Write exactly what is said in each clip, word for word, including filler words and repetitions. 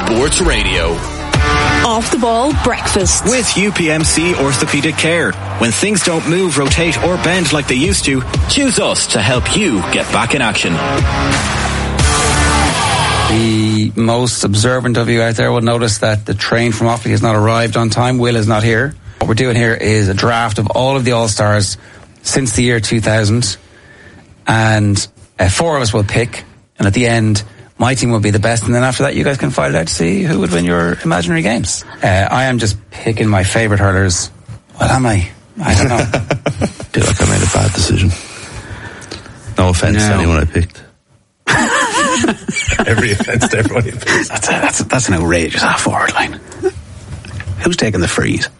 Sports Radio. Off the Ball Breakfast. With U P M C Orthopaedic Care. When things don't move, rotate or bend like they used to, choose us to help you get back in action. The most observant of you out there will notice that the train from Offaly has not arrived on time. Will is not here. What we're doing here is a draft of all of the All-Stars since the year two thousand. And uh, four of us will pick. And at the end, my team will be the best. And then after that, you guys can fight it out to see who would win your imaginary games. Uh, I am just picking my favourite hurlers. What am I? I don't know. I feel like I made a bad decision. No offence no. to anyone I picked. Every offence to everybody. That's, a, that's, a, that's an outrageous half forward line. Who's taking the freeze?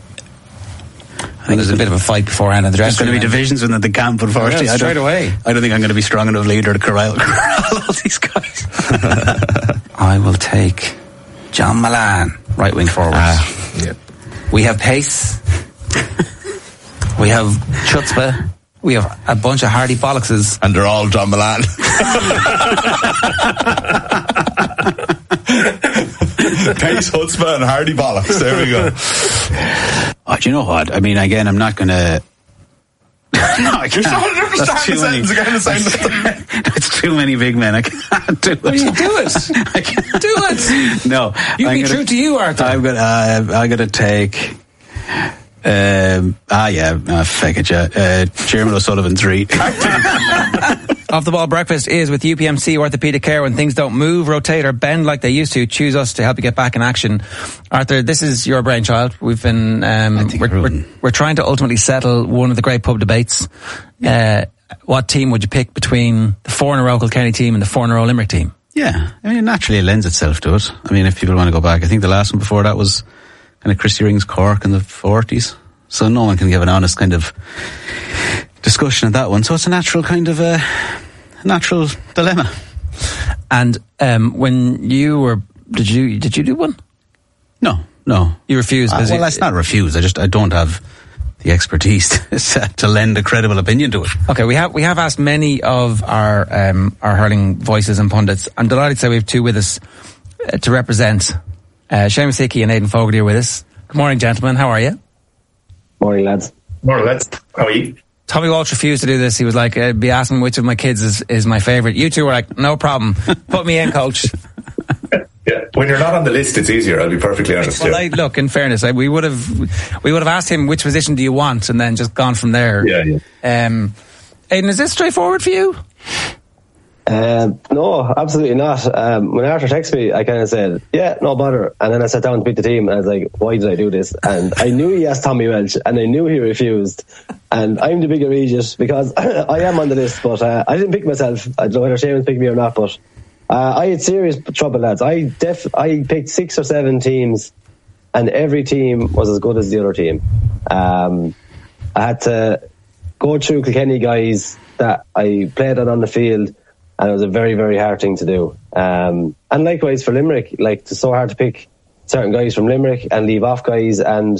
I think there's a bit of a fight beforehand in the dressing room. There's going to be divisions within the camp, unfortunately. Yeah, straight away. I don't think I'm going to be strong enough leader to corral, corral all these guys. I will take John Milan, right wing forward. Ah, yep. We have pace. We have chutzpah. We have a bunch of hardy bollockses. And they're all John Milan. Pace, chutzpah and hardy bollocks. There we go. Oh, do you know what? I mean, again, I'm not going to... No, I can't. You're starting to sentence again the same. It's too many big men. I can't do it. Well, you do it. I can't do it. No. You I'm be gonna, true to you, Arthur. I'm going uh, I'm to take... Um, ah, yeah. Ah, fuck it, yeah. Uh, Jeremy O'Sullivan, three. Off the Ball Breakfast is with U P M C Orthopaedic Care. When things don't move, rotate or bend like they used to, choose us to help you get back in action. Arthur, this is your brainchild. We've been um, we're, we're, we're trying to ultimately settle one of the great pub debates. Uh, what team would you pick between the four in a row Kilkenny team and the four in a row Limerick team? Yeah, I mean, naturally it lends itself to it. I mean, if people want to go back, I think the last one before that was kind of Christy Ring's Cork in the forties. So no one can give an honest kind of discussion of that one. So it's a natural kind of a natural dilemma. And um, when you were, did you did you do one? No, no. You refused? Uh, well, you, that's not refused. I just I don't have the expertise to, to lend a credible opinion to it. Okay, we have we have asked many of our um, our hurling voices and pundits. I'm delighted to say we have two with us uh, to represent. Uh, Seamus Hickey and Aidan Fogarty are with us. Good morning, gentlemen. How are you? Morning, lads. Morning, lads. How are you? Tommy Walsh refused to do this. He was like, I'd be asking which of my kids is, is my favourite. You two were like, no problem. Put me in, coach. Yeah, when you're not on the list, it's easier. I'll be perfectly honest. Well, yeah. I, look, in fairness, I, we would have we would have asked him which position do you want, and then just gone from there. Yeah, yeah. Um, Aidan, is this straightforward for you? Um, no, absolutely not. Um, when Arthur texted me, I kind of said, yeah, no bother. And then I sat down to pick the team, and I was like, why did I do this? And I knew he asked Tommy Welch, and I knew he refused. And I'm the bigger Regis because I am on the list, but uh, I didn't pick myself. I don't know whether Seamus picked me or not, but uh, I had serious trouble, lads. I def- I picked six or seven teams, and every team was as good as the other team. Um, I had to go through Kilkenny guys that I played on on the field, and it was a very, very hard thing to do. Um, and likewise for Limerick, like, it's so hard to pick certain guys from Limerick and leave off guys, and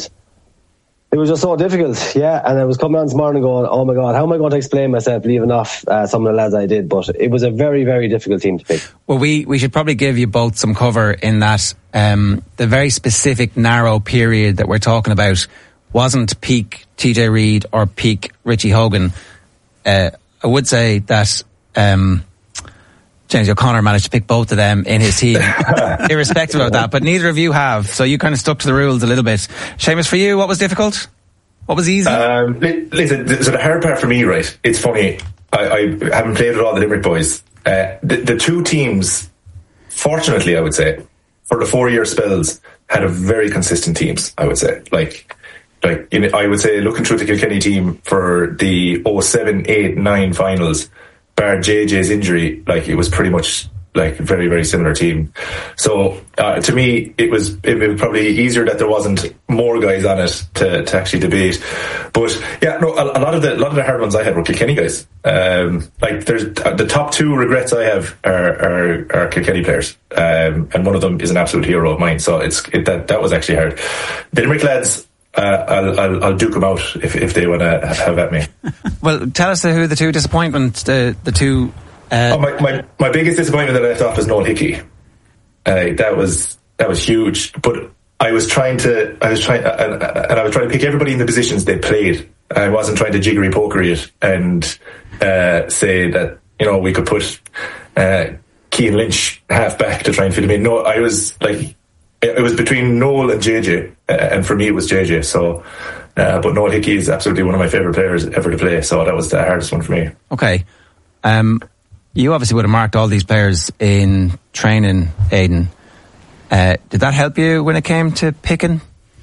it was just so difficult. Yeah, and I was coming on this morning going, oh my God, how am I going to explain myself leaving off uh, some of the lads I did? But it was a very, very difficult team to pick. Well, we, we should probably give you both some cover in that um, the very specific narrow period that we're talking about wasn't peak T J Reid or peak Richie Hogan. Uh, I would say that um, James O'Connor managed to pick both of them in his team, irrespective of that, but neither of you have, so you kind of stuck to the rules a little bit. Seamus, for you, what was difficult? What was easy? Um, listen, so the hard part for me, right, it's funny, I, I haven't played with all the Limerick boys. Uh, the, the two teams, fortunately, I would say, for the four-year spells, had a very consistent teams, I would say. Like, like in, I would say, looking through the Kilkenny team for the oh seven, eight, nine finals, bar J J's injury, like, it was pretty much like a very, very similar team. So uh, to me, it was it was probably easier that there wasn't more guys on it to, to actually debate. But yeah, no, a, a lot of the a lot of the hard ones I had were Kilkenny guys. Um, like, there's the top two regrets I have are are, are Kilkenny players, um, and one of them is an absolute hero of mine. So it's it, that that was actually hard. The Limerick lads, Uh, I'll, I'll, I'll duke them out if, if they want to have at me. Well, tell us who the two disappointments, the the two. Uh... Oh, my, my my biggest disappointment that I left off was Noel Hickey. Uh, that was that was huge. But I was trying to, I was trying, and, and I was trying to pick everybody in the positions they played. I wasn't trying to jiggery pokery it and uh, say that, you know, we could put uh, Cian Lynch half back to try and fit him in. No, I was like, it was between Noel and J J, uh, and for me it was J J. So, uh, but Noel Hickey is absolutely one of my favourite players ever to play. So that was the hardest one for me. Okay, um, you obviously would have marked all these players in training, Aidan. Uh, did that help you when it came to picking?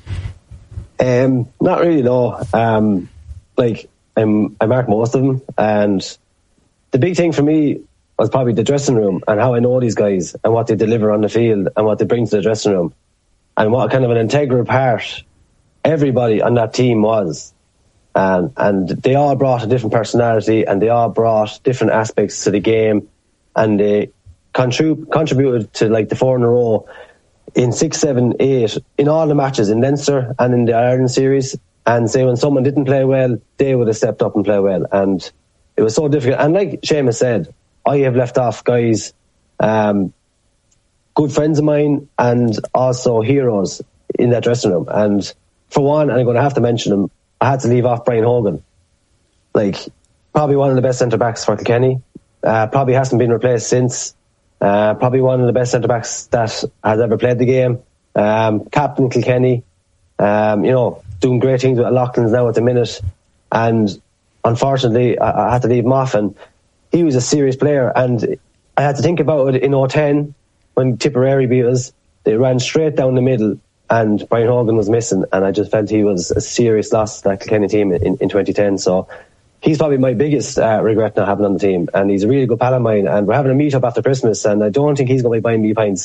Um, not really, no. Um, like, I'm, I marked most of them, and the big thing for me was probably the dressing room and how I know these guys and what they deliver on the field and what they bring to the dressing room and what kind of an integral part everybody on that team was. Um, and they all brought a different personality and they all brought different aspects to the game, and they contrib- contributed to like the four in a row in six, seven, eight, in all the matches in Leinster and in the Ireland series. And say when someone didn't play well, they would have stepped up and played well. And it was so difficult. And like Seamus said, I have left off guys, um, good friends of mine and also heroes in that dressing room. And for one, and I'm going to have to mention him, I had to leave off Brian Hogan. Like, probably one of the best centre-backs for Kilkenny. Uh, probably hasn't been replaced since. Uh, probably one of the best centre-backs that has ever played the game. Um, captain Kilkenny. Um, you know, doing great things with Loughlin's now at the minute. And unfortunately, I, I had to leave him off. And he was a serious player. And I had to think about it in oh ten when Tipperary beat us. They ran straight down the middle and Brian Hogan was missing. And I just felt he was a serious loss to that Kilkenny team in, in twenty ten. So he's probably my biggest uh, regret not having on the team. And he's a really good pal of mine. And we're having a meet-up after Christmas. And I don't think he's going to be buying me pints.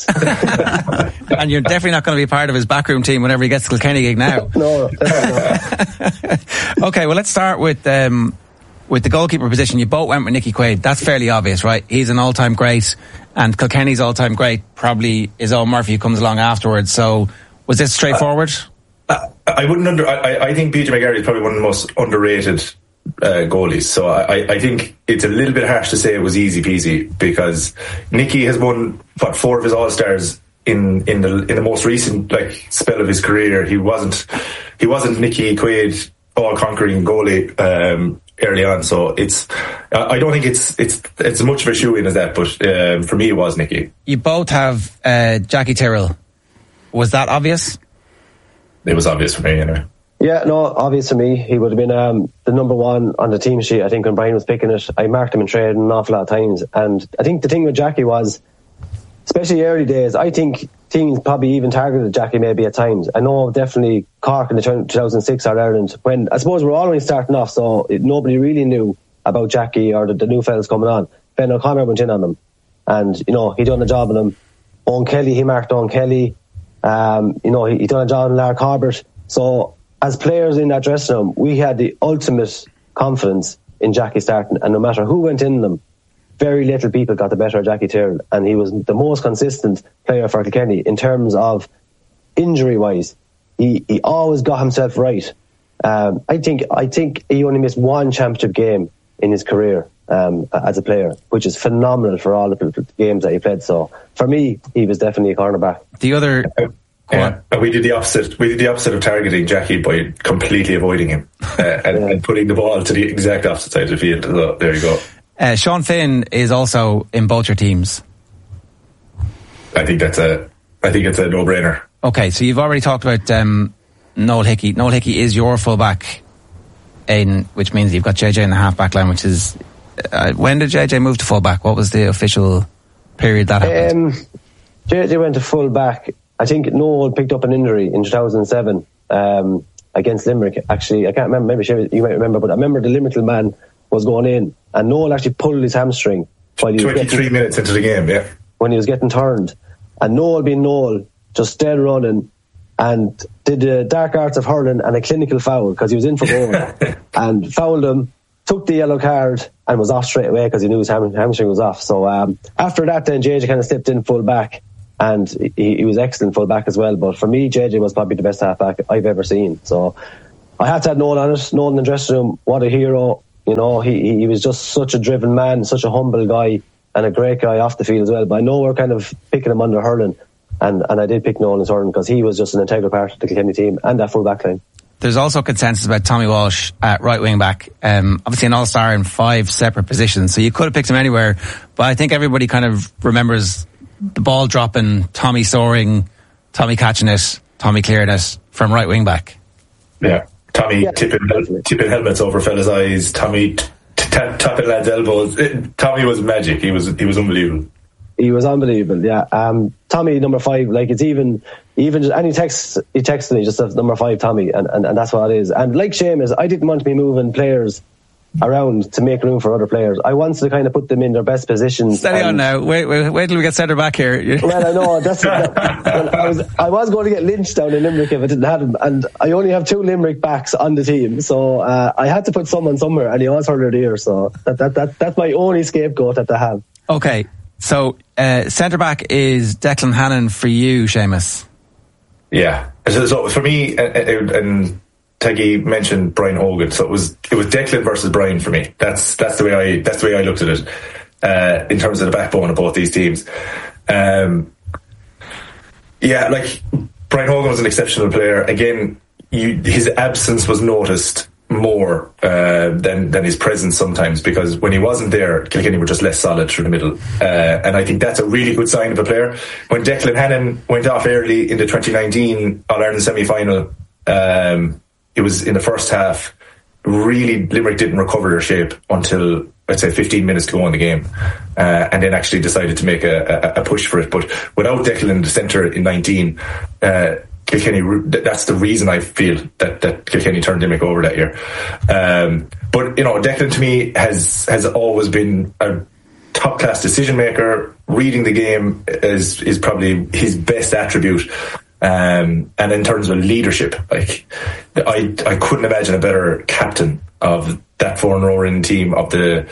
And you're definitely not going to be part of his backroom team whenever he gets the Kilkenny gig now. No, definitely not. Okay, well, let's start with um, with the goalkeeper position. You both went with Nicky Quaid. That's fairly obvious, right? He's an all-time great. And Kilkenny's all-time great probably is Owen Murphy, who comes along afterwards. So was this straightforward? Uh, I wouldn't under. I, I think P J McGarry is probably one of the most underrated uh, goalies. So I, I think it's a little bit harsh to say it was easy peasy, because Nicky has won what four of his All Stars in in the in the most recent like spell of his career. He wasn't he wasn't Nicky Quaid all conquering goalie um, early on. So it's I don't think it's it's it's as much of a shoe in as that. But um, for me, it was Nicky. You both have uh, Jackie Tyrrell. Was that obvious? It was obvious for me, anyway. Yeah, no, obvious to me. He would have been um, the number one on the team sheet. I think when Brian was picking it, I marked him in trade an awful lot of times. And I think the thing with Jackie was, especially early days, I think teams probably even targeted Jackie maybe at times. I know definitely Cork in the two thousand six All Ireland, when I suppose we're all only starting off, so it, nobody really knew about Jackie or the, the new fellas coming on. Ben O'Connor went in on them, and you know he done a job on them. Owen Kelly, he marked Owen Kelly. Um, you know he, he done a job on Lark Corbett. So as players in that dressing room, we had the ultimate confidence in Jackie starting, and no matter who went in them, very little people got the better of Jackie Tyrrell, and he was the most consistent player for Kilkenny in terms of injury-wise. He he always got himself right. Um, I think I think he only missed one championship game in his career um, as a player, which is phenomenal for all the games that he played. So for me, he was definitely a cornerback. The other. Yeah, and we did the opposite. We did the opposite of targeting Jackie by completely avoiding him uh, and, and putting the ball to the exact opposite side of the field. So there you go. Uh, Sean Finn is also in both your teams. I think that's a. I think it's a no-brainer. Okay, so you've already talked about um, Noel Hickey. Noel Hickey is your fullback, in which means you've got J J in the half-back line. Which is uh, when did J J move to fullback? What was the official period that happened? Um, J J went to fullback. I think Noel picked up an injury in two thousand seven um, against Limerick. Actually, I can't remember. Maybe you might remember, but I remember the Limerick man was going in, and Noel actually pulled his hamstring while he was twenty-three getting, minutes into the game. Yeah, when he was getting turned, and Noel being Noel, just dead running, and did the dark arts of hurling and a clinical foul because he was in for goal, and fouled him, took the yellow card, and was off straight away because he knew his ham- hamstring was off. So um, after that, then J J kind of stepped in full back. And he, he was excellent full back as well. But for me, J J was probably the best half-back I've ever seen. So I had to have Noel on it. Noel in the dressing room, what a hero. You know, he, he was just such a driven man, such a humble guy, and a great guy off the field as well. But I know we're kind of picking him under hurling. And and I did pick Nolan Sortin because he was just an integral part of the Kilkenny team and that full back line. There's also consensus about Tommy Walsh at right wing back. Um, obviously an all-star in five separate positions, so you could have picked him anywhere. But I think everybody kind of remembers the ball dropping, Tommy soaring, Tommy catching it, Tommy clearing it from right wing back. Yeah, Tommy yeah, tipping, tipping helmets over fellas' eyes, Tommy t- t- tapping lads' elbows. It, Tommy was magic. He was he was unbelievable. He was unbelievable, yeah. Um, Tommy, number five, like it's even, even just any text, he texts me just says number five, Tommy, and, and, and that's what it is. And like Seamus, I didn't want to be moving players around to make room for other players. I wanted to kind of put them in their best positions. Steady on now. Wait, wait, wait till we get centre back here. Well, I know that's. That, well, I was, I was going to get lynched down in Limerick if I didn't have him, and I only have two Limerick backs on the team, so uh, I had to put someone somewhere, and he was further here. So that, that that that's my only scapegoat that I have. Okay. So, uh, centre back is Declan Hannon for you, Seamus. Yeah. So, so for me, and, and Teggy mentioned Brian Hogan, so it was it was Declan versus Brian for me. That's that's the way I that's the way I looked at it uh, in terms of the backbone of both these teams. Um, yeah, like Brian Hogan was an exceptional player. Again, you, his absence was noticed more uh, than than his presence sometimes, because when he wasn't there, Kilkenny were just less solid through the middle, uh, and I think that's a really good sign of a player. When Declan Hannon went off early in the twenty nineteen All-Ireland semi-final, um, it was in the first half. Really, Limerick didn't recover their shape until, let's say, fifteen minutes to go in the game, uh, and then actually decided to make a, a, a push for it. But without Declan in the centre in nineteen, uh, Kilkenny, that's the reason I feel that, that Kilkenny turned Limerick over that year. Um, but, you know, Declan to me has, has always been a top class decision maker. Reading the game is, is probably his best attribute. Um, and in terms of leadership, like, I, I couldn't imagine a better captain of that foreign rowing team of the,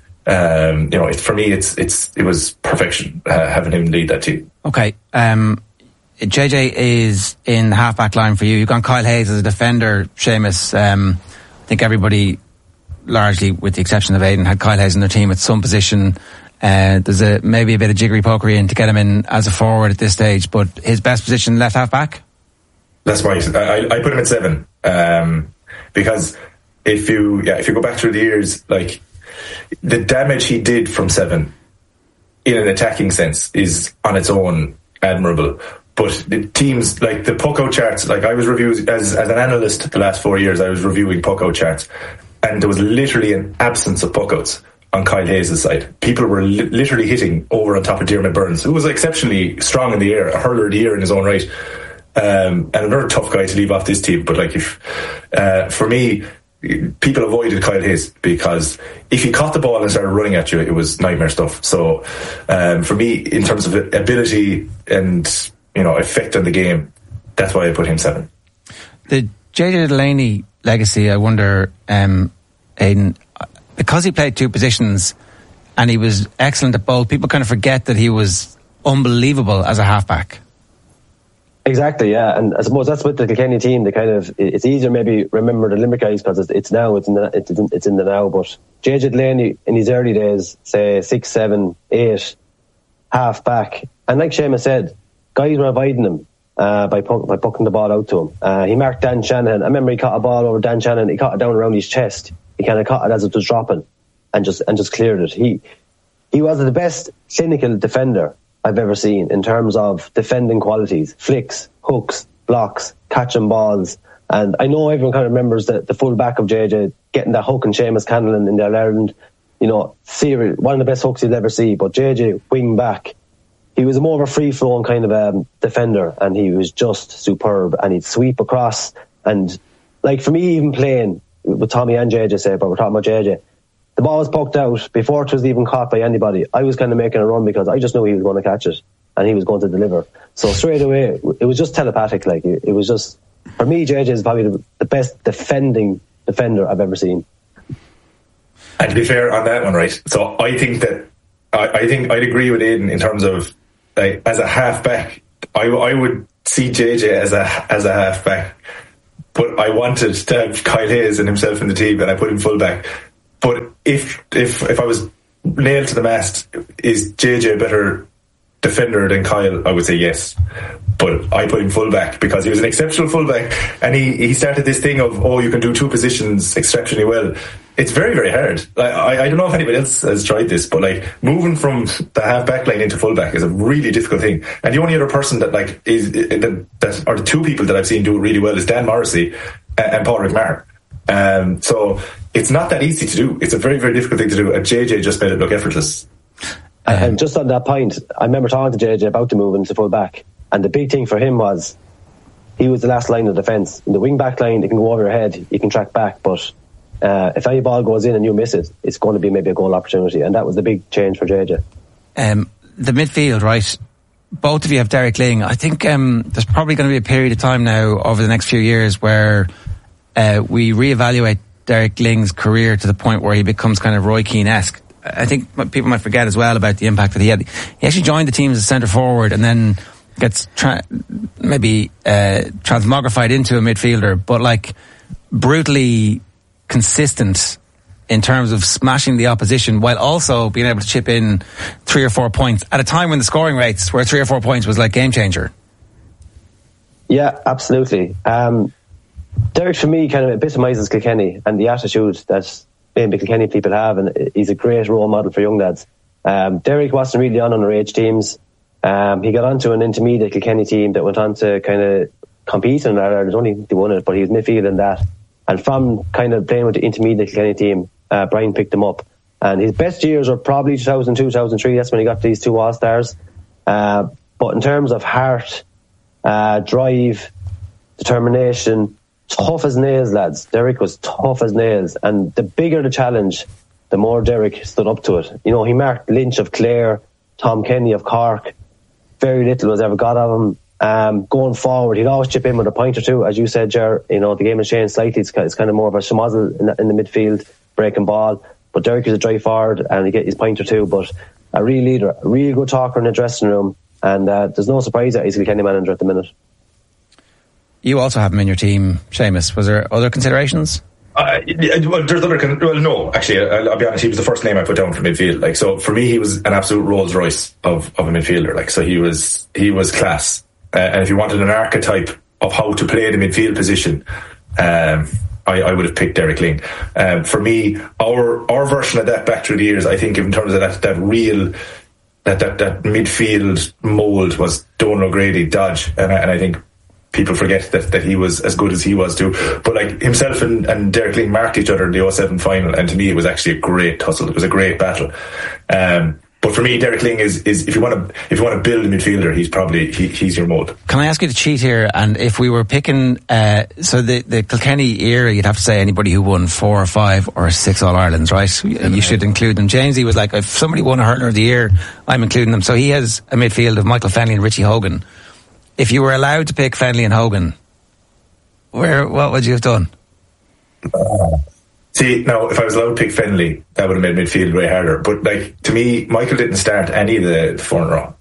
um, you know, it, for me, it's, it's, it was perfection, uh, having him lead that team. Okay. Um, J J is in the half-back line for you. You've gone Kyle Hayes as a defender, Seamus. Um, I think everybody, largely with the exception of Aidan, had Kyle Hayes in their team at some position. Uh, there's a, maybe a bit of jiggery pokery in to get him in as a forward at this stage, but his best position, left half-back? That's right. I, I put him at seven. Um, because if you, yeah, if you go back through the years, like, the damage he did from seven in an attacking sense is on its own admirable. But the teams, like the puck out charts, like I was reviewing as as an analyst the last four years, I was reviewing puck out charts, and there was literally an absence of puck outs on Kyle Hayes' side. People were li- literally hitting over on top of Diarmaid Burns, who was exceptionally strong in the air, a hurler of the year in his own right, um, and another tough guy to leave off this team. But like, if uh, for me, people avoided Kyle Hayes because if he caught the ball and started running at you, it was nightmare stuff. So um, for me, in terms of ability and, you know, effect on the game, that's why I put him seven. The J J Delaney legacy, I wonder, um, Aidan, because he played two positions and he was excellent at both, people kind of forget that he was unbelievable as a halfback. Exactly, yeah, and I suppose that's with the Kilkenny team. They kind of, it's easier maybe remember the Limerick guys because it's, it's now, it's in the, it's in, it's in the now. But J J Delaney in his early days, say six, seven, eight, half back, and like Seamus said, guys were avoiding him uh, by puck, by pucking the ball out to him. Uh, he marked Dan Shanahan. I remember he caught a ball over Dan Shanahan. He caught it down around his chest. He kind of caught it as it was dropping, and just and just cleared it. He he was the best clinical defender I've ever seen in terms of defending qualities, flicks, hooks, blocks, catching balls. And I know everyone kind of remembers the, the full back of J J getting that hook and Seamus Canavan in the All-Ireland, you know, serious, one of the best hooks you'll ever see. But J J, wing back, he was more of a free-flowing kind of um, defender, and he was just superb. And he'd sweep across. And like for me, even playing with Tommy and J J, say, but we're talking about J J, the ball was poked out before it was even caught by anybody. I was kind of making a run because I just knew he was going to catch it and he was going to deliver. So straight away, it was just telepathic. Like it, it was just, for me, J J is probably the, the best defending defender I've ever seen. And to be fair on that one, right? So I think that I, I think I'd agree with Aidan in terms of, like, as a half-back, I, I would see J J as a as a half-back, but I wanted to have Kyle Hayes and himself in the team, and I put him full-back. But if if if I was nailed to the mast, is J J a better defender than Kyle, I would say yes. But I put him fullback because he was an exceptional fullback, and he, he started this thing of, oh, you can do two positions exceptionally well. It's very, very hard. Like, I, I don't know if anybody else has tried this, but like moving from the half back line into fullback is a really difficult thing. And the only other person that like is that, that are the two people that I've seen do it really well is Dan Morrissey and, and Paul McMahon. Um, so it's not that easy to do. It's a very, very difficult thing to do. And J J just made it look effortless. Um, and just on that point, I remember talking to J J about the move into full back, and the big thing for him was he was the last line of defence. In the wing back line, you can go over your head, you can track back, but uh, if any ball goes in and you miss it, it's going to be maybe a goal opportunity, and that was the big change for J J. Um, the midfield, right? Both of you have Derek Lyng. I think um, there's probably going to be a period of time now over the next few years where uh, we reevaluate Derek Lyng's career to the point where he becomes kind of Roy Keane-esque. I think people might forget as well about the impact that he had. He actually joined the team as a centre forward and then gets tra- maybe uh, transmogrified into a midfielder, but like brutally consistent in terms of smashing the opposition while also being able to chip in three or four points at a time when the scoring rates where three or four points was like game changer. Yeah, absolutely. Um, Derek, for me, kind of epitomises Kilkenny and the attitude that maybe Kilkenny people have, and he's a great role model for young lads. Um, Derek wasn't really on underage teams. Um, he got onto an intermediate Kilkenny team that went on to kind of compete in that. There's only they won it, but he was midfield in that. And from kind of playing with the intermediate Kilkenny team, uh, Brian picked him up. And his best years are probably two thousand two, two thousand three. That's when he got these two All-Stars. Uh, but in terms of heart, uh, drive, determination, tough as nails, lads. Derek was tough as nails. And the bigger the challenge, the more Derek stood up to it. You know, he marked Lynch of Clare, Tom Kenny of Cork. Very little was ever got of him. Um, going forward, he'd always chip in with a point or two. As you said, Ger, you know, the game has changed slightly. It's, it's kind of more of a schmozzle in the, in the midfield, breaking ball. But Derek is a drive forward and he get his point or two. But a real leader, a real good talker in the dressing room. And uh, there's no surprise that he's a Kilkenny manager at the minute. You also have him in your team, Seamus. Was there other considerations? Uh, well, there's other. Con- well, no, actually, I'll, I'll be honest. He was the first name I put down for midfield. Like, so for me, he was an absolute Rolls Royce of, of a midfielder. Like, so he was he was class. Uh, and if you wanted an archetype of how to play the midfield position, um, I, I would have picked Derek Lyng. Um, for me, our our version of that back through the years, I think, in terms of that that real that that, that midfield mould was Donal O'Grady, Dodge, and I, and I think people forget that, that he was as good as he was too. But like himself and, and Derek Lyng marked each other in the oh seven final, and to me it was actually a great tussle. It was a great battle. Um, but for me, Derek Lyng is, is if you want to if you want to build a midfielder, he's probably he, he's your mould. Can I ask you to cheat here? And if we were picking, uh, so the the Kilkenny era, you'd have to say anybody who won four or five or six All Irelands, right? Yeah, you should include them. Jamesy was like, if somebody won a Hurler of the Year, I'm including them. So he has a midfield of Michael Fennelly and Richie Hogan. If you were allowed to pick Fennelly and Hogan, where what would you have done? Uh, see, now if I was allowed to pick Fennelly, that would have made midfield way harder. But like to me, Michael didn't start any of the, the four in a row.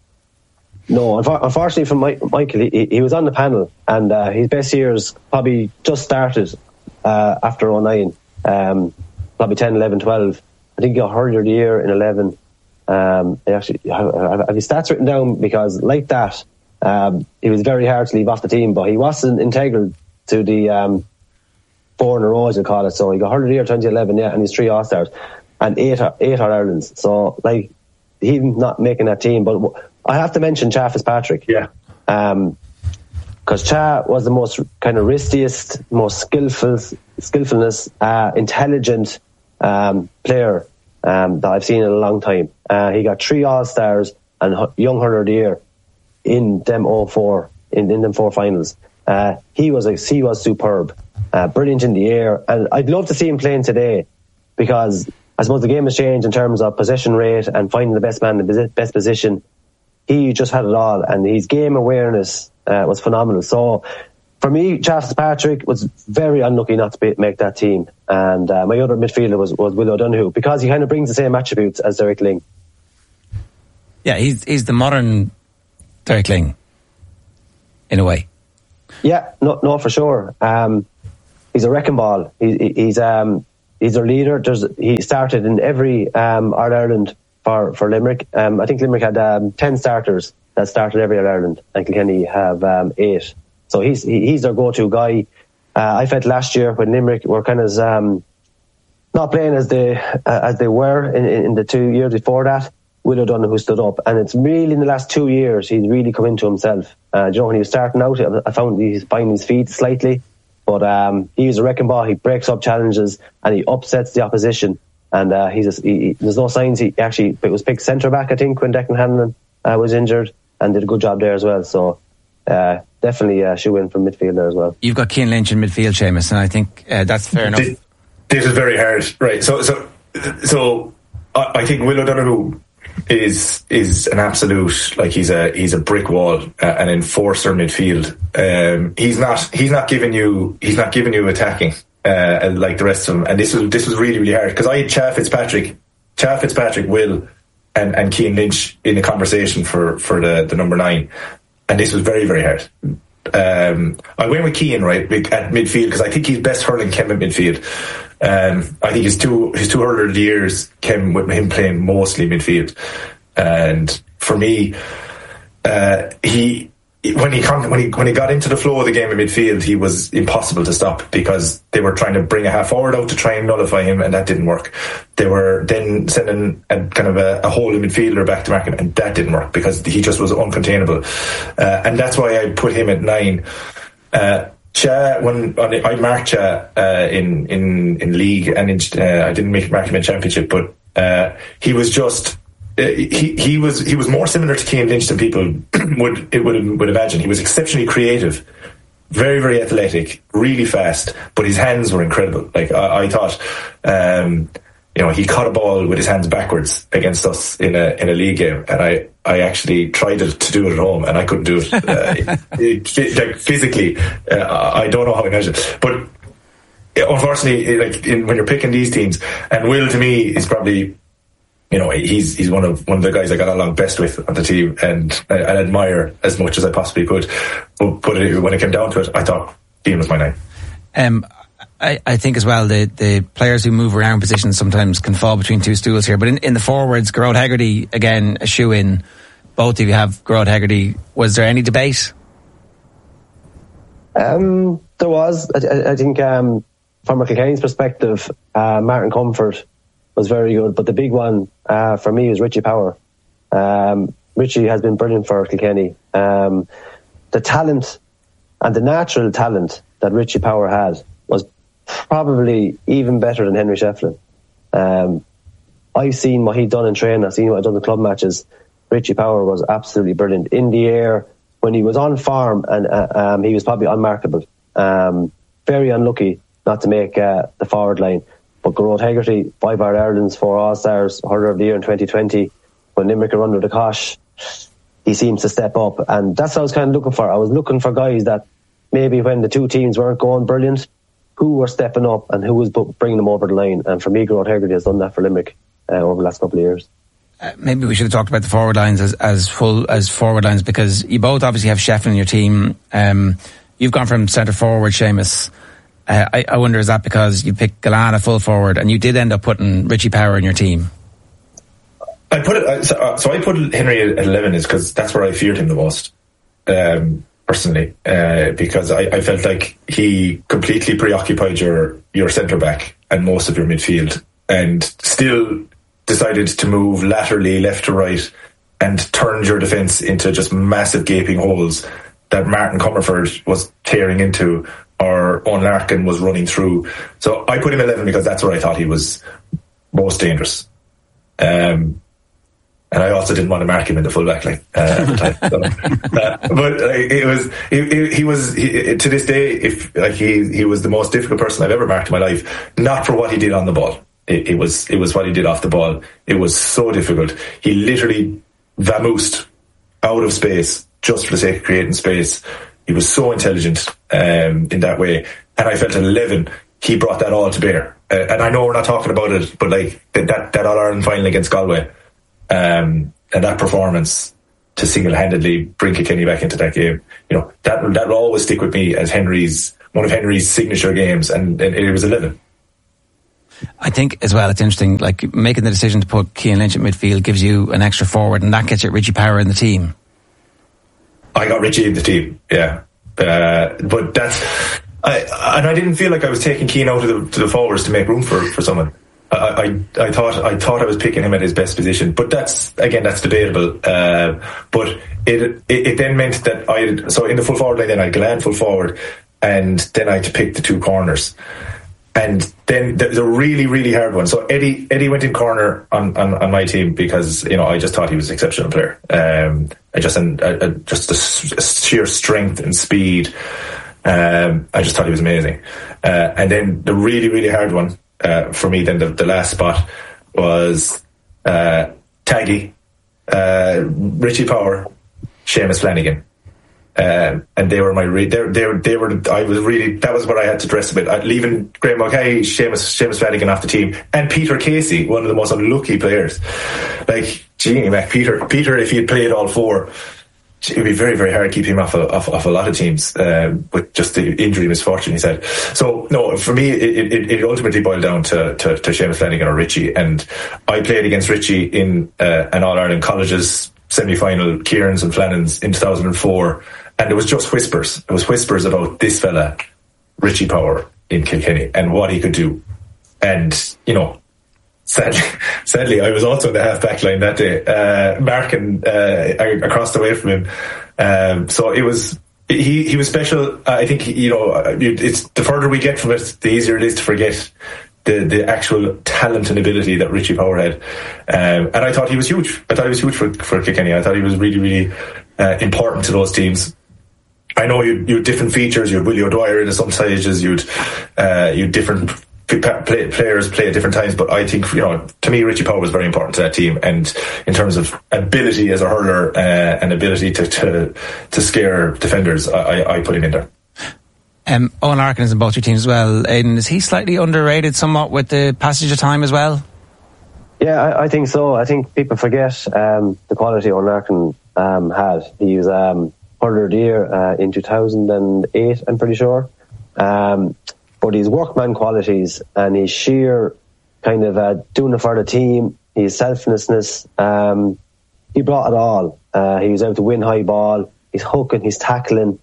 No, unfortunately for Mike, Michael, he, he was on the panel, and uh, his best years probably just started uh, after oh nine, um, probably ten, eleven, twelve. I think he got Hurler of the Year in eleven. Um, I actually have, have his stats written down because like that. Um, it was very hard to leave off the team, but he wasn't integral to the um, four in a row, as you call it. So he got Hurler of the Year twenty eleven, yeah, and he's three All-Stars and eight eight All-Irelands. So, like, he's not making that team. But I have to mention Cha Fitzpatrick. Yeah. Um, because Cha was the most kind of riskiest, most skillful, skillfulness, uh, intelligent um, player um, that I've seen in a long time. Uh, he got three All-Stars and Young Hurler of the Year in them all four in, in them four finals. Uh, he was a, he was superb, uh, brilliant in the air, and I'd love to see him playing today because I suppose the game has changed in terms of possession rate and finding the best man in the best position. He just had it all, and his game awareness uh, was phenomenal. So for me, Cha Fitzpatrick was very unlucky not to be, make that team, and uh, my other midfielder was, was Will O'Donoghue because he kind of brings the same attributes as Derek Lyng. Yeah, he's he's the modern Derek Lyng, in a way. Yeah, no, no, for sure. Um, he's a wrecking ball. He, he's um, he's their leader. There's, he started in every um, All Ireland for, for Limerick. Um, I think Limerick had um, ten starters that started every year in Ireland, and Kilkenny have um, eight. So he's he, he's their go-to guy. Uh, I felt last year when Limerick were kind of um, not playing as they uh, as they were in, in the two years before that, Will O'Donoghue who stood up, and it's really in the last two years he's really come into himself. Uh, you know, when he was starting out, I found he's finding his feet slightly, but um, he's a wrecking ball. He breaks up challenges and he upsets the opposition. And uh, he's a, he, he, there's no signs he actually it was picked centre back, I think, when Declan Hanlon uh, was injured, and did a good job there as well. So uh, definitely uh, shoe in from midfield there as well. You've got Cian Lynch in midfield, Seamus, and I think uh, that's fair enough. This, this is very hard, right? So, so, so I, I think Will O'Donoghue is is an absolute, like he's a he's a brick wall, uh, an enforcer midfield. Um, he's not he's not giving you he's not giving you attacking. Uh, like the rest of them, and this was this was really really hard because I had Cha Fitzpatrick, Cha Fitzpatrick, Will, and and Cian Lynch in the conversation for for the, the number nine, and this was very very hard. Um, I went with Cian right at midfield because I think he's best hurling came at midfield. Um, I think his two his two hurler of the years came with him playing mostly midfield, and for me, uh, he. When he when he when he got into the flow of the game in midfield, he was impossible to stop because they were trying to bring a half forward out to try and nullify him, and that didn't work. They were then sending a kind of a, a holding midfielder back to mark him, and that didn't work because he just was uncontainable. Uh, and that's why I put him at nine. Uh, Cha, when, when I marked Cha uh, in in in league, and in, uh, I didn't make mark him in championship, but uh, he was just. Uh, he he was he was more similar to Cian Lynch than people would it would would imagine. He was exceptionally creative, very very athletic, really fast, but his hands were incredible. Like I, I thought, um, you know, he caught a ball with his hands backwards against us in a in a league game, and I, I actually tried it to do it at home, and I couldn't do it. Uh, it, it like physically, uh, I don't know how I measured, but unfortunately, like in, when you're picking these teams, and Will to me is probably. You know, he's he's one of one of the guys I got along best with on the team, and I, I admire as much as I possibly could. But, but it, when it came down to it, I thought Cian was my nine. Um, I, I think as well the the players who move around positions sometimes can fall between two stools here. But in, in the forwards, Gearóid Hegarty again a shoe in. Both of you have Gearóid Hegarty. Was there any debate? Um, there was. I, I think um, from a Kilkenny's perspective, uh, Martin Comfort was very good, but the big one uh, for me is Richie Power. Um, Richie has been brilliant for Kilkenny. Um, the talent and the natural talent that Richie Power had was probably even better than Henry Shefflin. Um, I've seen what he'd done in training. I've seen what he'd done in club matches. Richie Power was absolutely brilliant in the air when he was on form, and uh, um, he was probably unmarkable. Um, very unlucky not to make uh, the forward line. But Gearóid Hegarty, five All Irelands, four All Stars, hurler of the year in twenty twenty. When Limerick are under the cosh, he seems to step up, and that's what I was kind of looking for. I was looking for guys that maybe when the two teams weren't going brilliant, who were stepping up and who was bringing them over the line. And for me, Gearóid Hegarty has done that for Limerick uh, over the last couple of years. Uh, maybe we should have talked about the forward lines as, as full as forward lines, because you both obviously have Shefflin in your team. Um, you've gone from centre forward, Seamus. Uh, I, I wonder, is that because you picked Galana full forward and you did end up putting Richie Power in your team? I put it so, uh, so I put Henry at eleven is because that's where I feared him the most, um, personally, uh, because I, I felt like he completely preoccupied your your centre back and most of your midfield, and still decided to move laterally left to right and turned your defence into just massive gaping holes that Martin Comerford was tearing into, or Owen Larkin was running through. So I put him eleven because that's where I thought he was most dangerous. Um, and I also didn't want to mark him in the full back line uh, at the time. So, uh, but uh, it was he, he was he, to this day, if like he he was the most difficult person I've ever marked in my life. Not for what he did on the ball. It, it was it was what he did off the ball. It was so difficult. He literally vamoosed out of space just for the sake of creating space. He was so intelligent um, in that way. And I felt at eleven, he brought that all to bear. Uh, and I know we're not talking about it, but like that, that, that All-Ireland final against Galway, um, and that performance to single-handedly bring Kilkenny back into that game, you know, that that will always stick with me as Henry's, one of Henry's signature games, and, and it was eleven. I think as well it's interesting, like making the decision to put Cian Lynch at midfield gives you an extra forward, and that gets you Richie Power in the team. I got Richie in the team, yeah. Uh, but that's... I, and I didn't feel like I was taking Cian out of the, to the forwards to make room for, for someone. I, I I thought I thought I was picking him at his best position, but that's again that's debatable. Uh, but it, it it then meant that I had, so in the full forward line then I had Gillane full forward, and then I had to pick the two corners, and then the, the really really hard one. So Eddie Eddie went in corner on, on, on my team because you know I just thought he was an exceptional player. Um, I just and uh, just the sheer strength and speed. Um, I just thought he was amazing. Uh, and then the really really hard one. Uh, for me, then the, the last spot was uh, Taggy, uh, Richie Power, Seamus Flanagan, uh, and they were my re- they, they were they were I was really that was what I had to dress with. Uh, leaving Graham Mulcahy, Seamus Seamus Flanagan off the team, and Peter Casey, one of the most unlucky players. Like, gee, Mac, Peter Peter, if he had played all four, it would be very, very hard to keep him off of, off, off a lot of teams uh, with just the injury misfortune, he said. So, no, for me, it, it, it ultimately boiled down to, to, to Seamus Flanagan or Richie. And I played against Richie in uh, an All-Ireland Colleges semi-final, Kieran's and Flannan's in two thousand four. And it was just whispers. It was whispers about this fella, Richie Power, in Kilkenny, and what he could do. And, you know, Sadly, sadly, I was also in the half-back line that day, uh, marking uh, across the way from him. Um, so it was he. He was special. I think you know. It's the further we get from it, the easier it is to forget the the actual talent and ability that Richie Power had. Um, and I thought he was huge. I thought he was huge for for Kilkenny. I thought he was really, really uh, important to those teams. I know you you had different features. You had Willie O'Dwyer in some stages. You'd uh, you had different. Play, players play at different times, but I think, you know, to me, Richie Power was very important to that team, and in terms of ability as a hurler uh, and ability to, to to scare defenders, I, I put him in there. Um, Owen Larkin is in both your teams as well. Aidan, is he slightly underrated somewhat with the passage of time as well? Yeah, I, I think so. I think people forget um, the quality Owen Larkin um, had. He was um, hurler of the year uh, in two thousand eight, I'm pretty sure. Um, But his workman qualities and his sheer kind of uh, doing it for the team, his selflessness, um, he brought it all. Uh, he was able to win high ball, he's hooking, he's tackling,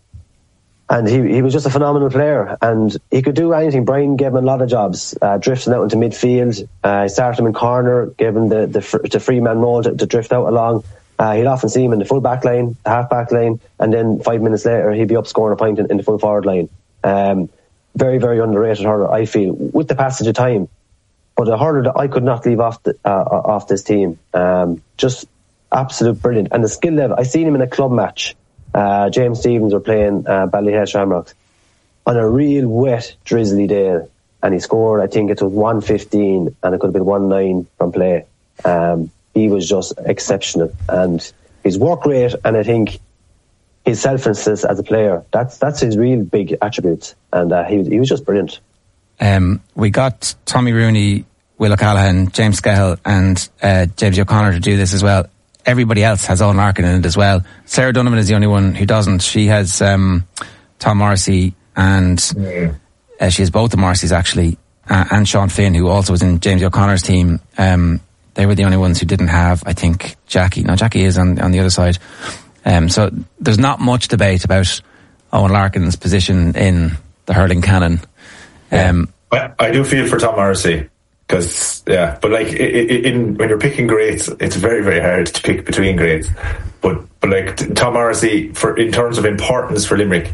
and he he was just a phenomenal player. And he could do anything. Brian gave him a lot of jobs, uh, drifting out into midfield. Uh, he started him in corner, gave him the, the, the free man role to, to drift out along. Uh, he'd often see him in the full back line, the half back line, and then five minutes later he'd be up scoring a point in, in the full forward line. Um, Very, very underrated hurler, I feel, with the passage of time. But a hurler that I could not leave off the, uh, off this team. Um, just absolute brilliant. And the skill level, I seen him in a club match. Uh, James Stevens were playing uh, Ballyhale Shamrocks on a real wet, drizzly day. And he scored, I think it was one fifteen, and it could have been one nine from play. Um, he was just exceptional. And his work rate, and I think his selflessness as a player, that's that's his real big attributes, and uh, he, was, he was just brilliant. Um, we got Tommy Rooney, Will O'Callaghan, James Scahill and uh, James O'Connor to do this as well. Everybody else has Owen Larkin in it as well. Sarah Donovan is the only one who doesn't. She has um, Tom Morrissey and yeah. uh, she has both the Morrisseys actually, uh, and Sean Finn, who also was in James O'Connor's team. Um, they were the only ones who didn't have, I think, Jackie. No, Jackie is on, on the other side. Um, so there's not much debate about Owen Larkin's position in the hurling canon. Um, I, I do feel for Tom Morrissey because, yeah, but like it, it, in, when you're picking greats, it's very, very hard to pick between greats. But but like Tom Morrissey, for in terms of importance for Limerick,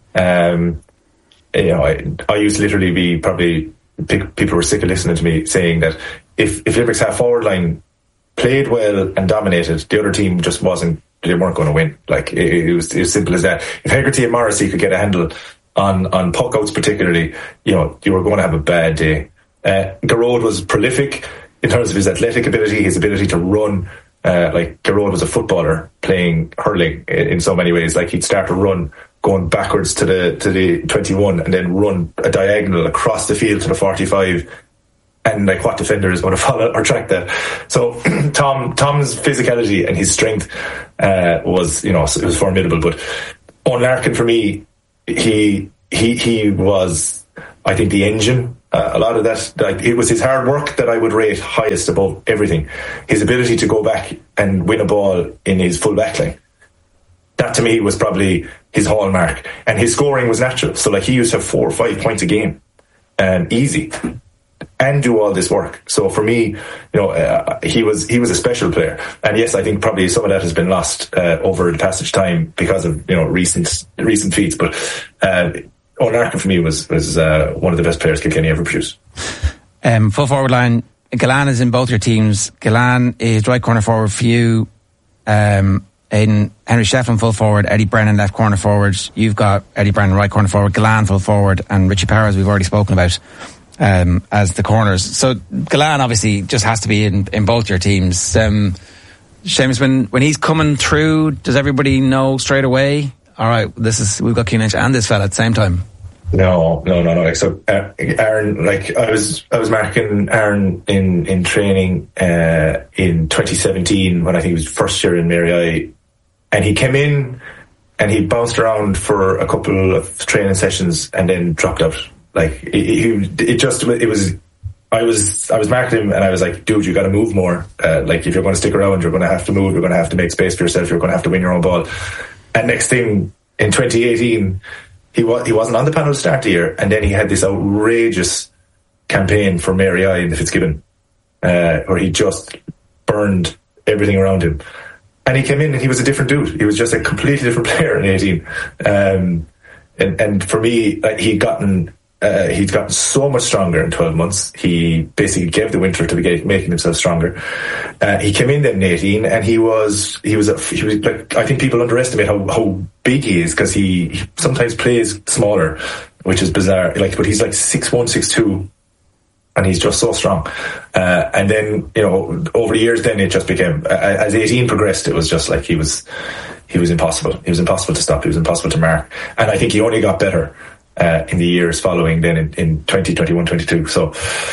um, you know, I, I used to literally be probably people were sick of listening to me saying that if if Limerick's half forward line played well and dominated, the other team just wasn't. They weren't going to win. Like it, it was as simple as that. If Hegarty and Morrissey could get a handle on on puck outs, particularly, you know, you were going to have a bad day. Uh, Garrod was prolific in terms of his athletic ability, his ability to run. Uh, like Garrod was a footballer playing hurling in, in so many ways. Like he'd start to run, going backwards to the to the twenty-one, and then run a diagonal across the field to the forty-five. And like, what defender is going to follow or track that? So Tom Tom's physicality and his strength uh, was, you know, it was formidable. But Owen Larkin, for me, he he he was, I think, the engine Uh, a lot of that, like, it was his hard work that I would rate highest above everything. His ability to go back and win a ball in his full back line. That to me was probably his hallmark. And his scoring was natural. So like he used to have four or five points a game. Um, easy. And do all this work. So for me, you know, uh, he was he was a special player. And yes, I think probably some of that has been lost uh, over the passage of time because of, you know, recent recent feats. But uh, Owen Larkin for me was was uh, one of the best players Kilkenny ever produced. Um, full forward line, Galan is in both your teams. Galan is right corner forward for you. Um, Aidan, Henry Shefflin full forward, Eddie Brennan left corner forward. You've got Eddie Brennan right corner forward, Galan full forward, and Richie Power, as we've already spoken about, um, as the corners. So Galan obviously just has to be in, in both your teams. Um, Seamus, when, when he's coming through, does everybody know straight away, all right, this is, we've got Cian Lynch and this fella at the same time? No, no, no, no. Like, so, uh, Aaron, like, I was, I was marking Aaron in, in training, uh, in twenty seventeen when I think he was first year in Mary I, and he came in and he bounced around for a couple of training sessions and then dropped out. Like, it, it, it just, it was, I was, I was marking him and I was like, dude, you gotta move more. Uh, like, if you're going to stick around, you're going to have to move, you're going to have to make space for yourself, you're going to have to win your own ball. And next thing, in twenty eighteen, he was he wasn't on the panel to start the year, and then he had this outrageous campaign for Mary I in the Fitzgibbon, uh, where he just burned everything around him. And he came in and he was a different dude. He was just a completely different player in eighteen. Um, and, and for me, like, he'd gotten uh, he'd gotten so much stronger in twelve months. He basically gave the winter to be making himself stronger. Uh, he came in then in eighteen, and he was he was a, he was like, I think people underestimate how, how big he is, because he, he sometimes plays smaller, which is bizarre. Like, but he's like six one, six two, and he's just so strong. Uh, and then, you know, over the years, then it just became, uh, as eighteen progressed, it was just like he was he was impossible. He was impossible to stop. He was impossible to mark. And I think he only got better Uh, in the years following then in, in twenty twenty-one twenty-two. So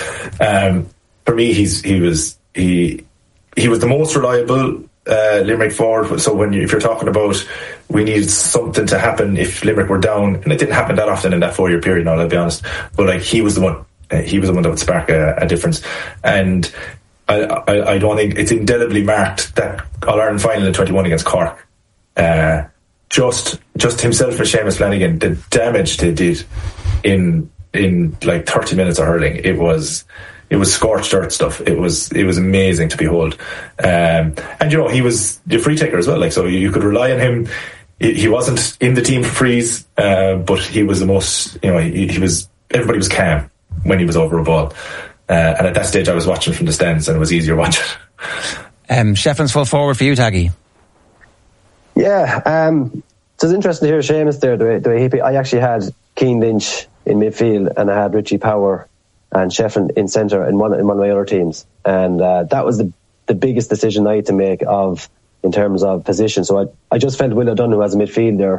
um, for me, he's he was he he was the most reliable uh, Limerick forward. So when you, if you're talking about we needed something to happen if Limerick were down, and it didn't happen that often in that four year period, now I'll be honest, but like he was the one uh, he was the one that would spark a, a difference. And I, I I don't think it's indelibly marked that All-Ireland final in twenty-one against Cork. Uh, Just, just himself and Seamus Flanagan, the damage they did in in like thirty minutes of hurling, it was it was scorched earth stuff. It was it was amazing to behold, um, and you know he was the free taker as well. Like, so you could rely on him. He, he wasn't in the team for frees, uh, but he was the most. You know, he, he was. Everybody was calm when he was over a ball, uh, and at that stage, I was watching from the stands, and it was easier watching. Um, Shefflin's full forward for you, Taggy. Yeah, um, so it's interesting to hear Seamus there, the way, the way he, I actually had Cian Lynch in midfield and I had Richie Power and Shefflin in centre in one in one of my other teams, and uh, that was the the biggest decision I had to make of in terms of position. So I I just felt Will O'Donoghue as a midfielder,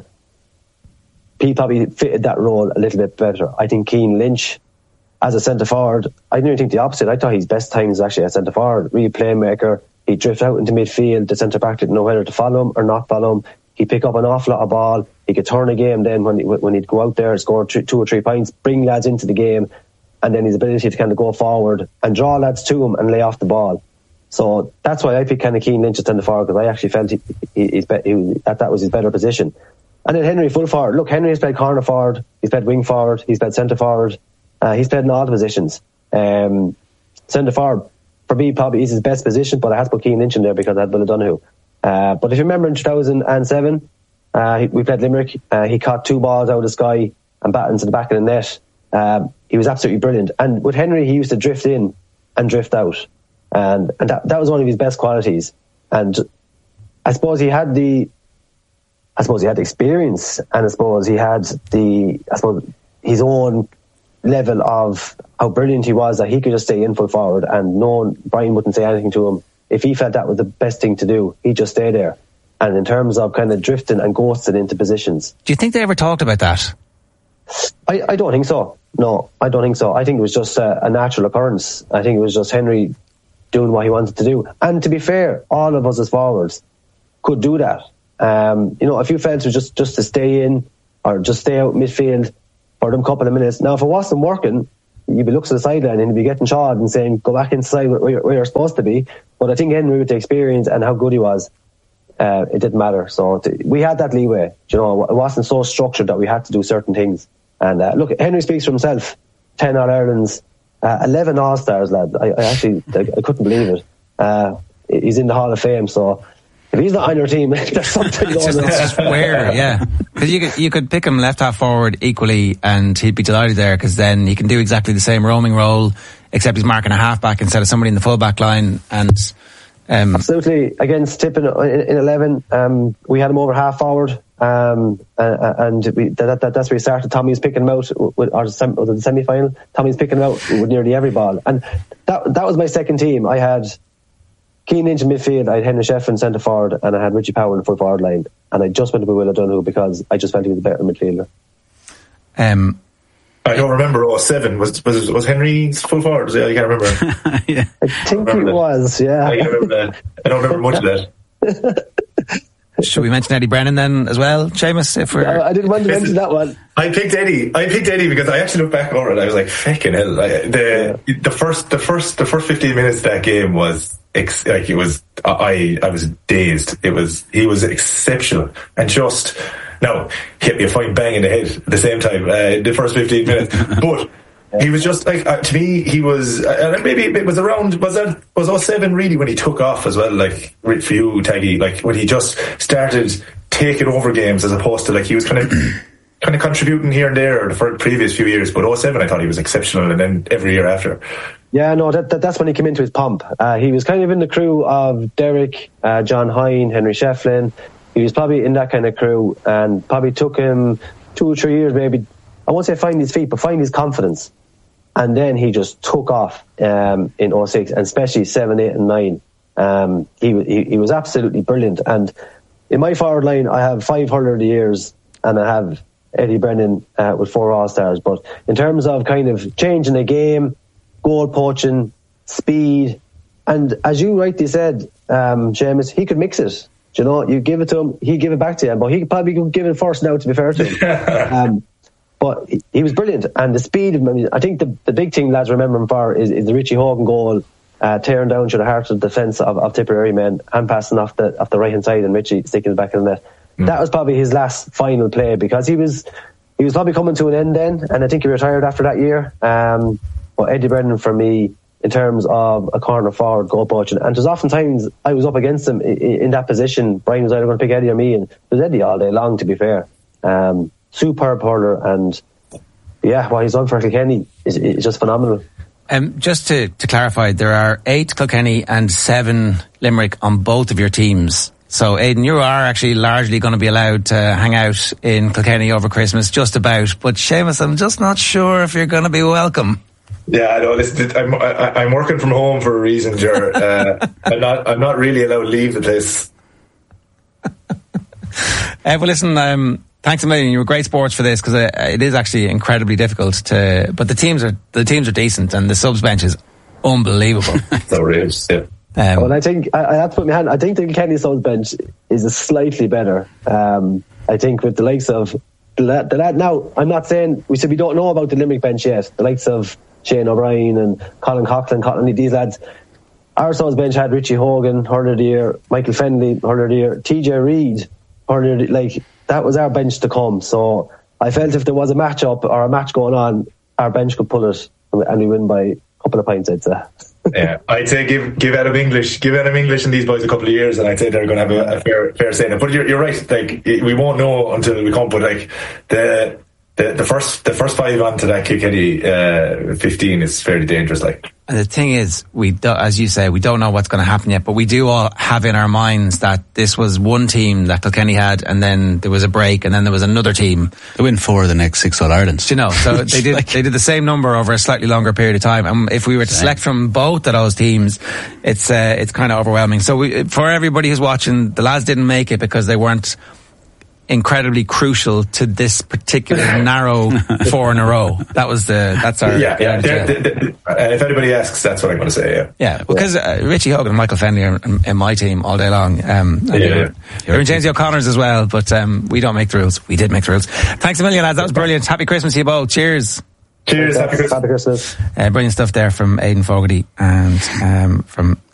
he probably fitted that role a little bit better. I think Cian Lynch as a centre forward, I didn't think the opposite. I thought his best times actually as centre forward, real playmaker. He'd drift out into midfield, the centre back didn't know whether to follow him or not follow him. He'd pick up an awful lot of ball. He could turn a game then when, he, when he'd go out there and score two, two or three points, bring lads into the game, and then his ability to kind of go forward and draw lads to him and lay off the ball. So that's why I picked kind of Cian Lynch as centre forward, because I actually felt he, he, he's be, he, that that was his better position. And then Henry full forward. Look, Henry has played corner forward, he's played wing forward, he's played centre forward, uh, he's played in all the positions. Um, centre forward, for me, probably is his best position, but I had to put Cian Lynch in there because I had Will O'Donoghue. Uh, but if you remember in two thousand seven, uh, he, we played Limerick, uh, he caught two balls out of the sky and batted into the back of the net. Um, he was absolutely brilliant. And with Henry, he used to drift in and drift out. And, and that, that was one of his best qualities. And I suppose he had the, I suppose he had the experience, and I suppose he had the, I suppose his own level of how brilliant he was, that he could just stay in full forward and no one, Brian wouldn't say anything to him. If he felt that was the best thing to do, he'd just stay there. And in terms of kind of drifting and ghosting into positions. Do you think they ever talked about that? I, I don't think so. No, I don't think so. I think it was just a, a natural occurrence. I think it was just Henry doing what he wanted to do. And to be fair, all of us as forwards could do that. Um, you know, if you felt to just, just to stay in or just stay out midfield for them couple of minutes. Now, if it wasn't working, you'd be looking to the sideline and he'd be getting shot and saying, go back inside where you're, where you're supposed to be. But I think Henry, with the experience and how good he was, uh, it didn't matter. So t- we had that leeway. You know, it wasn't so structured that we had to do certain things. And uh, look, Henry speaks for himself. ten All-Irelands, uh, eleven All-Stars, lad. I, I actually, I, I couldn't believe it. Uh, he's in the Hall of Fame, so if he's not on your team, there's something going on. It's just where, yeah. Because you could, you could pick him left half forward equally and he'd be delighted there, because then he can do exactly the same roaming role, except he's marking a half-back instead of somebody in the full-back line. And um, absolutely, against Tip in, in, in eleven, um, we had him over half-forward, um, uh, and we, that, that, that's where he started. Tommy was picking him out, with, or the, the semi-final, Tommy was picking him out with nearly every ball. And that that was my second team. I had Cian Lynch in midfield, I had Henry Shefflin centre forward, and I had Richie Power in the full forward line. And I just went with Will O'Donoghue because I just felt he was the better midfielder. Um, I don't remember oh seven. Was was was Henry full forward? I can't remember. yeah. I think he was, yeah. I, can't remember that. I don't remember much of that. Should we mention Eddie Brennan then as well, Seamus? If we're... I, I didn't want to mention that one. I picked Eddie. I picked Eddie because I actually looked back over it. I was like, "Fucking hell!" Like, the yeah. the first the first the first fifteen minutes of that game was ex- like it was. I I was dazed. It was he was exceptional and just now hit me a fine bang in the head at the same time. Uh, the first fifteen minutes, but. He was just like, uh, to me, he was, and uh, maybe it was around, was that, was oh seven really when he took off as well, like, for you, Taggy, like, when he just started taking over games as opposed to, like, he was kind of, kind of contributing here and there for the previous few years, but oh seven I thought he was exceptional, and then every year after. Yeah, no, that, that that's when he came into his pomp. Uh, he was kind of in the crew of Derek, uh, John Hine, Henry Shefflin. He was probably in that kind of crew, and probably took him two or three years, maybe, I won't say find his feet, but find his confidence. And then he just took off um, in oh six, and especially seven, eight and nine. Um, he, he he was absolutely brilliant. And in my forward line, I have five hurler of the years, and I have Eddie Brennan uh, with four All-Stars. But in terms of kind of changing the game, goal poaching, speed, and as you rightly said, um, Seamus, he could mix it. Do you know, you give it to him, he'd give it back to you. But he could probably give it first now, to be fair to him. um, But he was brilliant, and the speed of him, I mean, I think the, the big thing lads remember him for is, is the Richie Hogan goal, uh, tearing down to the heart of the defence of, of Tipperary men, and passing off the off the right hand side, and Richie sticking the back of the net. Mm. That was probably his last final play, because he was he was probably coming to an end then, and I think he retired after that year. Um, but Eddie Brennan for me, in terms of a corner forward goal poaching, and there's often times I was up against him in, in that position. Brian was either going to pick Eddie or me, and it was Eddie all day long, to be fair. Um, superb hurler, and yeah, what he's done for Kilkenny is, is just phenomenal. Um, just to, to clarify, there are eight Kilkenny and seven Limerick on both of your teams. So, Aidan, you are actually largely going to be allowed to hang out in Kilkenny over Christmas, just about. But Seamus, I'm just not sure if you're going to be welcome. Yeah, I know. Listen, I'm I, I'm working from home for a reason, Ger. Uh, I'm not I'm not really allowed to leave the place. uh, well, listen. Um, Thanks a million. You were great sports for this, because uh, it is actually incredibly difficult to. But the teams are the teams are decent, and the subs bench is unbelievable. So outrageous, yeah. Um, well, I think I, I have to put my hand. I think the Kilkenny subs bench is a slightly better. Um, I think with the likes of the lad, the lad. Now, I'm not saying we said we don't know about the Limerick bench yet. The likes of Shane O'Brien and Colin Coughlin, Colin, these lads. Our subs bench had Richie Hogan, hurler of the year, Michael Fennelly, hurler of the year, T J Reid, hurler of the, like. That was our bench to come. So I felt if there was a match up or a match going on, our bench could pull it, and we win by a couple of points, I'd say. Yeah, I'd say give give Adam English, give Adam English and these boys a couple of years, and I'd say they're going to have a, a fair fair say in it. But you're you're right. Like, we won't know until we come. But like the the, the first the first five onto that Kilkenny uh, fifteen is fairly dangerous. Like. And the thing is, we do, as you say, we don't know what's going to happen yet, but we do all have in our minds that this was one team that Kilkenny had, and then there was a break, and then there was another team. They win four of the next six All-Irelands. You know, so they did like, they did the same number over a slightly longer period of time. And if we were to select from both of those teams, it's uh, it's kind of overwhelming. So we, for everybody who's watching, the lads didn't make it because they weren't incredibly crucial to this particular narrow four in a row. That was the that's our yeah. yeah they're, they're, they're, uh, if anybody asks, that's what I'm going to say. Yeah, yeah. Because uh, Richie Hogan and Michael Fennelly are in, in my team all day long. Um, yeah, yeah. They're in James O'Connor's as well, but um, we don't make the rules. We did make the rules. Thanks a million, lads. That was brilliant. Happy Christmas to you both. Cheers. Cheers. Happy Christmas. Happy Christmas. Uh, brilliant stuff there from Aidan Fogarty and um, from